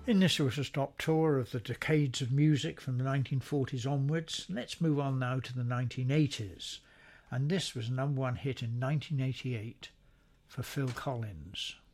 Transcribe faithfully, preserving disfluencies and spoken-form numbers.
In this whistle-stop tour of the decades of music from the nineteen forties onwards, let's move on now to the nineteen eighties. And this was a number one hit in nineteen eighty-eight for Phil Collins.